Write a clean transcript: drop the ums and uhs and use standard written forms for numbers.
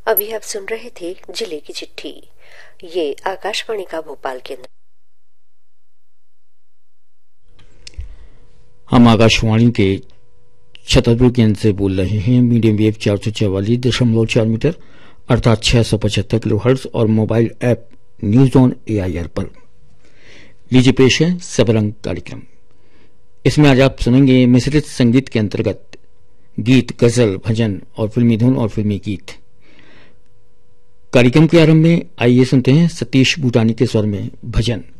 अभी आप सुन रहे थे जिले की चिट्ठी। ये आकाशवाणी का भोपाल केंद्र। हम आकाशवाणी के छतरपुर केंद्र से बोल रहे हैं। मीडियम वेव 444.4 मीटर अर्थात 675 किलोहर्ट्ज और mobile app news on AIR पर। लीजिए पेश है सबरंग कार्यक्रम। इसमें आज आप सुनेंगे मिश्रित संगीत के अंतर्गत गीत, गजल, भजन और फिल्मी धुन और फिल्मी गीत। कार्यक्रम के आरंभ में आइए सुनते हैं सतीश बूटानी के स्वर में भजन।